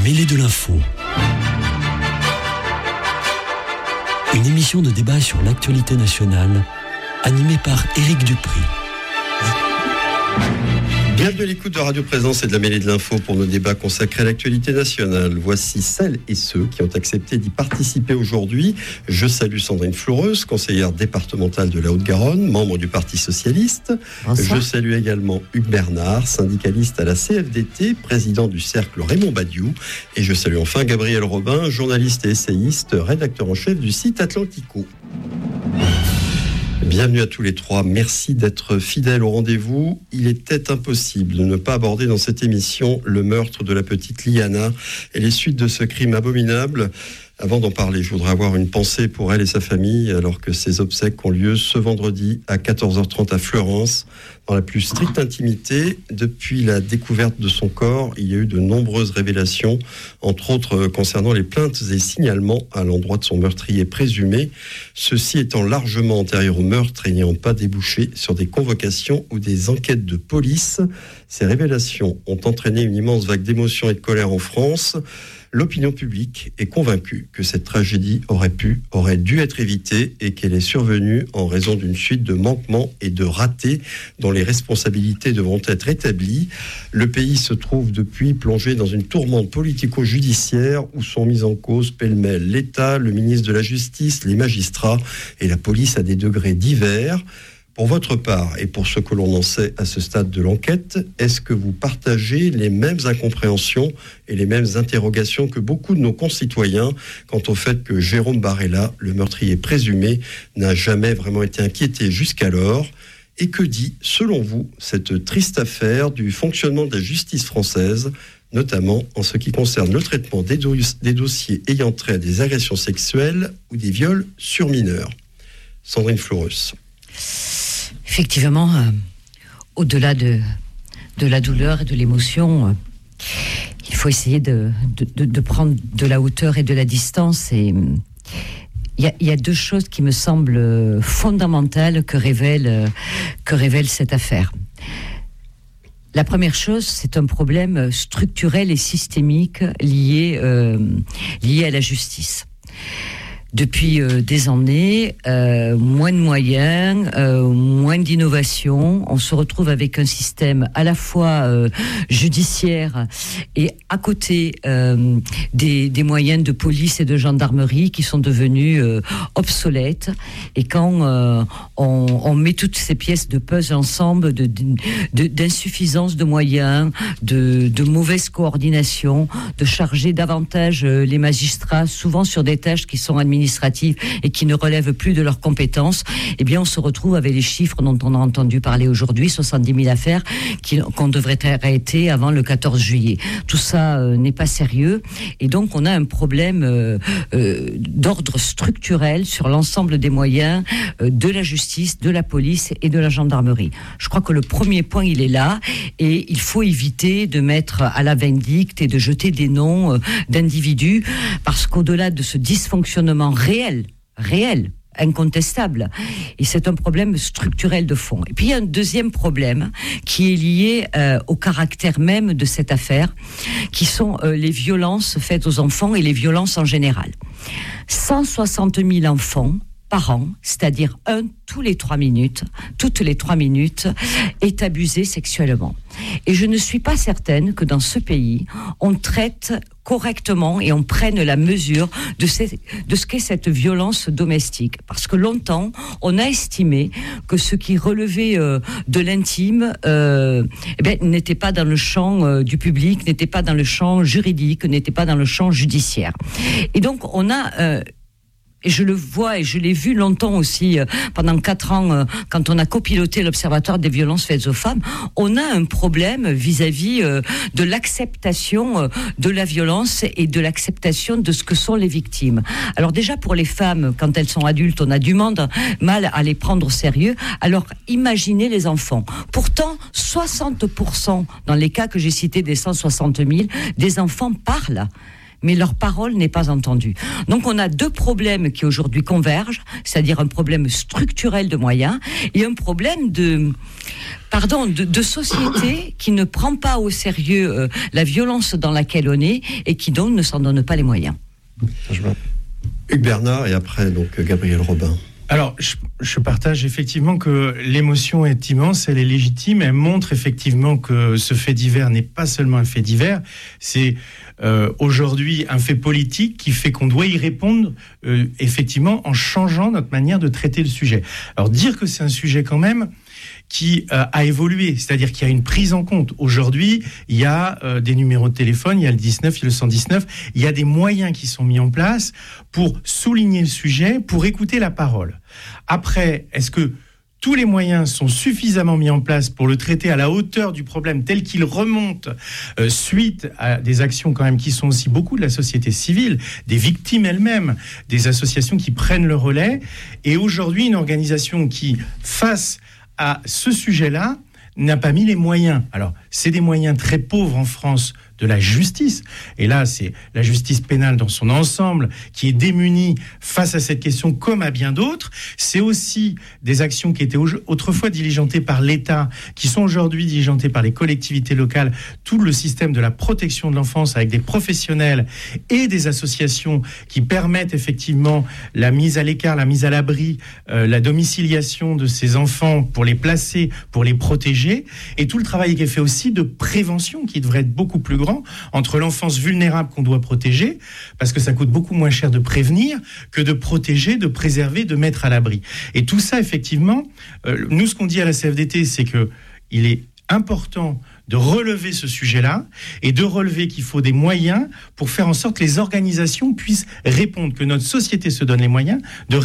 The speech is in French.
mêlée de l'info. Une émission de débat sur l'actualité nationale, animée par Éric Dupry. Bienvenue à l'écoute de Radio Présence et de la mêlée de l'info pour nos débats consacrés à l'actualité nationale. Voici celles et ceux qui ont accepté d'y participer aujourd'hui. Je salue Sandrine Floureuse, conseillère départementale de la Haute-Garonne, membre du Parti Socialiste. Bonsoir. Je salue également Hugues Bernard, syndicaliste à la CFDT, président du Cercle Raymond Badiou. Et je salue enfin Gabriel Robin, journaliste et essayiste, rédacteur en chef du site Atlantico. Bienvenue à tous les trois. Merci d'être fidèles au rendez-vous. Il était impossible de ne pas aborder dans cette émission le meurtre de la petite Liana et les suites de ce crime abominable. Avant d'en parler, je voudrais avoir une pensée pour elle et sa famille, alors que ses obsèques ont lieu ce vendredi à 14h30 à Fleurance, dans la plus stricte intimité. Depuis la découverte de son corps, il y a eu de nombreuses révélations, entre autres concernant les plaintes et signalements à l'endroit de son meurtrier présumé, ceci étant largement antérieur au meurtre et n'ayant pas débouché sur des convocations ou des enquêtes de police. Ces révélations ont entraîné une immense vague d'émotion et de colère en France. L'opinion publique est convaincue que cette tragédie aurait dû être évitée et qu'elle est survenue en raison d'une suite de manquements et de ratés dont les responsabilités devront être établies. Le pays se trouve depuis plongé dans une tourmente politico-judiciaire où sont mis en cause pêle-mêle l'État, le ministre de la Justice, les magistrats et la police à des degrés divers. Pour votre part, et pour ce que l'on en sait à ce stade de l'enquête, est-ce que vous partagez les mêmes incompréhensions et les mêmes interrogations que beaucoup de nos concitoyens quant au fait que Jérôme Barella, le meurtrier présumé, n'a jamais vraiment été inquiété jusqu'alors? Et que dit, selon vous, cette triste affaire du fonctionnement de la justice française, notamment en ce qui concerne le traitement des dossiers ayant trait à des agressions sexuelles ou des viols sur mineurs? Sandrine Floureuse. Effectivement, au-delà de la douleur et de l'émotion, il faut essayer de prendre de la hauteur et de la distance. Et il y a deux choses qui me semblent fondamentales que révèle cette affaire. La première chose, c'est un problème structurel et systémique lié à la justice. Depuis des années, moins de moyens, moins d'innovation. On se retrouve avec un système à la fois judiciaire et à côté des moyens de police et de gendarmerie qui sont devenus obsolètes. Et quand on met toutes ces pièces de puzzle ensemble, d'insuffisance de moyens, de mauvaise coordination, de charger davantage les magistrats, souvent sur des tâches qui sont administratives et qui ne relèvent plus de leurs compétences, eh bien on se retrouve avec les chiffres dont on a entendu parler aujourd'hui, 70 000 affaires qu'on devrait arrêter avant le 14 juillet. Tout ça n'est pas sérieux et donc on a un problème d'ordre structurel sur l'ensemble des moyens de la justice, de la police et de la gendarmerie. Je crois que le premier point il est là et il faut éviter de mettre à la vindicte et de jeter des noms d'individus parce qu'au-delà de ce dysfonctionnement réel, incontestable. Et c'est un problème structurel de fond. Et puis il y a un deuxième problème qui est lié au caractère même de cette affaire, qui sont les violences faites aux enfants et les violences en général. 160 000 enfants par an, c'est-à-dire toutes les 3 minutes, est abusé sexuellement. Et je ne suis pas certaine que dans ce pays, on traite correctement et on prenne la mesure de ce qu'est cette violence domestique. Parce que longtemps, on a estimé que ce qui relevait de l'intime n'était pas dans le champ du public, n'était pas dans le champ juridique, n'était pas dans le champ judiciaire. Et donc, on a... Et je le vois et je l'ai vu longtemps aussi, pendant 4 ans, quand on a copiloté l'Observatoire des violences faites aux femmes, on a un problème vis-à-vis de l'acceptation de la violence et de l'acceptation de ce que sont les victimes. Alors déjà pour les femmes, quand elles sont adultes, on a du mal à les prendre au sérieux. Alors imaginez les enfants. Pourtant, 60% dans les cas que j'ai cités des 160 000, des enfants parlent. mais leur parole n'est pas entendue. Donc on a deux problèmes qui aujourd'hui convergent, c'est-à-dire un problème structurel de moyens et un problème de société qui ne prend pas au sérieux la violence dans laquelle on est et qui donc ne s'en donne pas les moyens. Hugues Bernard et après donc Gabriel Robin. Alors, je partage effectivement que l'émotion est immense, elle est légitime, elle montre effectivement que ce fait divers n'est pas seulement un fait divers, c'est aujourd'hui un fait politique qui fait qu'on doit y répondre effectivement en changeant notre manière de traiter le sujet. Alors, dire que c'est un sujet quand même qui a évolué, c'est-à-dire qu'il y a une prise en compte. Aujourd'hui, il y a des numéros de téléphone, il y a le 19, il y a le 119, il y a des moyens qui sont mis en place pour souligner le sujet, pour écouter la parole. Après, est-ce que tous les moyens sont suffisamment mis en place pour le traiter à la hauteur du problème tel qu'il remonte suite à des actions quand même qui sont aussi beaucoup de la société civile, des victimes elles-mêmes, des associations qui prennent le relais, et aujourd'hui une organisation qui, face à ce sujet-là, n'a pas mis les moyens. Alors, c'est des moyens très pauvres en France de la justice. Et là, c'est la justice pénale dans son ensemble qui est démunie face à cette question comme à bien d'autres. C'est aussi des actions qui étaient autrefois diligentées par l'État, qui sont aujourd'hui diligentées par les collectivités locales, tout le système de la protection de l'enfance avec des professionnels et des associations qui permettent effectivement la mise à l'écart, la mise à l'abri, la domiciliation de ces enfants pour les placer, pour les protéger, et tout le travail qui est fait aussi de prévention qui devrait être beaucoup plus grand entre l'enfance vulnérable qu'on doit protéger, parce que ça coûte beaucoup moins cher de prévenir que de protéger, de préserver, de mettre à l'abri. Et tout ça, effectivement, nous, ce qu'on dit à la CFDT, c'est qu'il est important de relever ce sujet-là et de relever qu'il faut des moyens pour faire en sorte que les organisations puissent répondre, que notre société se donne les moyens de